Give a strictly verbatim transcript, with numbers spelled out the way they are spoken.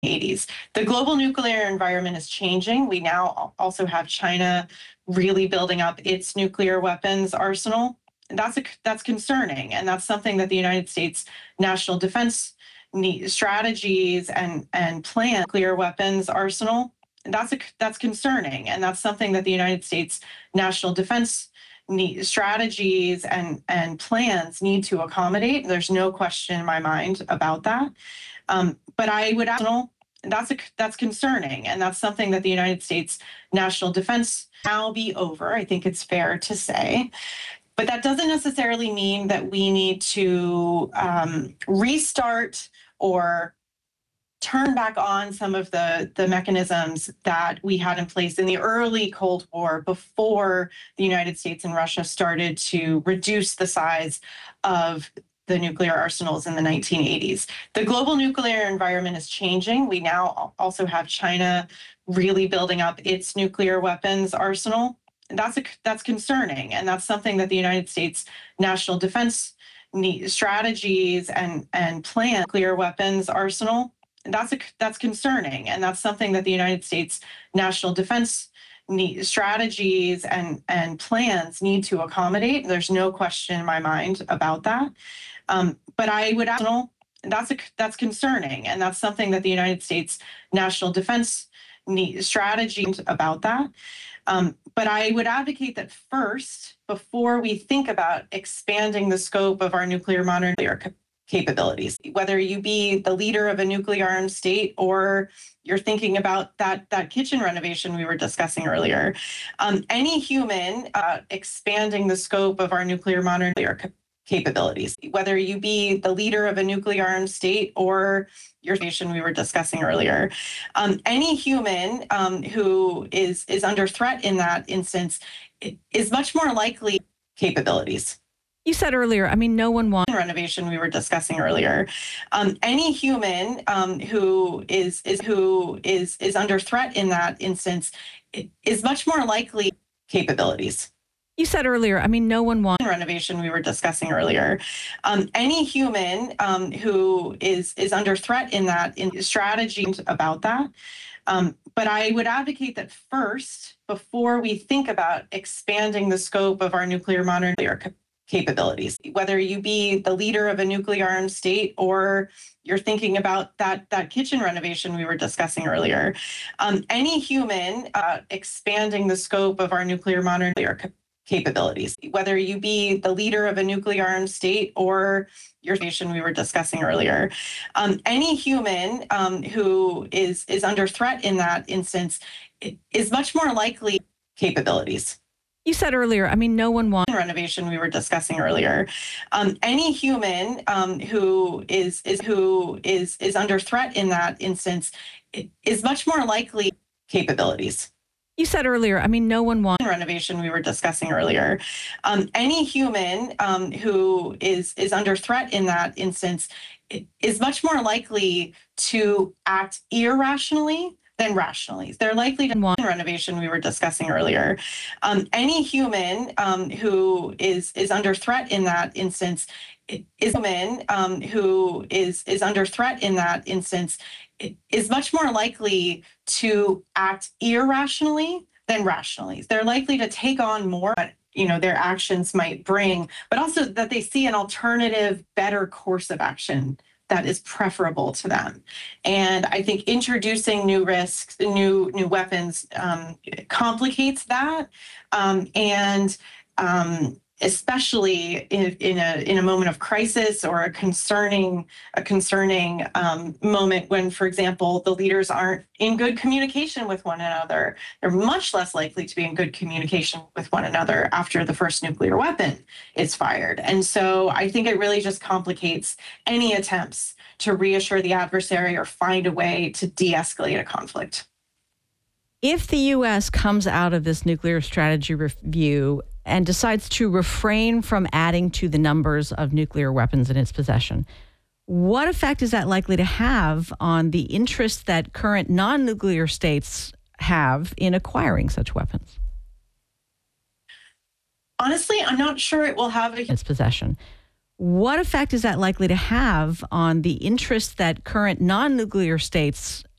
eighties. The global nuclear environment is changing. We now also have China really building up its nuclear weapons arsenal. And that's a, that's concerning, and that's something that the United States National Defense need, strategies and and plan nuclear weapons arsenal. And that's a, that's concerning, and that's something that the United States National Defense need, strategies and and plans need to accommodate. There's no question in my mind about that. Um, but I would that's a, that's concerning, and that's something that the United States National Defense now be over. I think it's fair to say. But that doesn't necessarily mean that we need to um, restart or turn back on some of the, the mechanisms that we had in place in the early Cold War before the United States and Russia started to reduce the size of the nuclear arsenals in the nineteen eighties. The global nuclear environment is changing. We now also have China really building up its nuclear weapons arsenal. And that's a, that's concerning, and that's something that the United States National Defense need, strategies and and plan nuclear weapons arsenal. And that's a, that's concerning, and that's something that the United States National Defense need, strategies and and plans need to accommodate. There's no question in my mind about that. Um, but I would that's a, that's concerning, and that's something that the United States National Defense need, strategies about that. Um, but I would advocate that first, before we think about expanding the scope of our nuclear modern nuclear capabilities, whether you be the leader of a nuclear armed state or you're thinking about that, that kitchen renovation we were discussing earlier, um, any human uh, expanding the scope of our nuclear modern nuclear capabilities, whether you be the leader of a nuclear armed state or your nation we were discussing earlier, um, any human um, who is is under threat in that instance is much more likely capabilities. You said earlier, I mean, no one wants renovation we were discussing earlier. Um, any human um, who is is who is is under threat in that instance is much more likely capabilities. You said earlier, I mean, no one wants renovation we were discussing earlier. Um, any human um, who is is under threat in that in strategy about that. Um, but I would advocate that first, before we think about expanding the scope of our nuclear modern nuclear capabilities, whether you be the leader of a nuclear armed state or you're thinking about that, that kitchen renovation we were discussing earlier, um, any human uh, expanding the scope of our nuclear modern nuclear capabilities, whether you be the leader of a nuclear armed state or your nation we were discussing earlier, um, any human um, who is is under threat in that instance is much more likely capabilities. You said earlier, I mean, no one wants renovation we were discussing earlier. Um, any human um, who is is who is is under threat in that instance is much more likely capabilities. You said earlier, I mean, no one wants renovation we were discussing earlier. Um, any human um, who is is under threat in that instance is much more likely to act irrationally than rationally. They're likely to want renovation we were discussing earlier. Um, any human um, who is is under threat in that instance is human um, who is is under threat in that instance is much more likely to act irrationally than rationally. They're likely to take on more, you know, their actions might bring, but also that they see an alternative, better course of action that is preferable to them. And I think introducing new risks, new new weapons um, complicates that, um, and um, especially in, in a in a moment of crisis or a concerning a concerning um, moment when, for example, the leaders aren't in good communication with one another. They're much less likely to be in good communication with one another after the first nuclear weapon is fired. And so I think it really just complicates any attempts to reassure the adversary or find a way to de-escalate a conflict. If the U S comes out of this nuclear strategy review and decides to refrain from adding to the numbers of nuclear weapons in its possession, what effect is that likely to have on the interest that current non-nuclear states have in acquiring such weapons? Honestly, I'm not sure it will have a... its possession. what effect is that likely to have on the interest that current non-nuclear states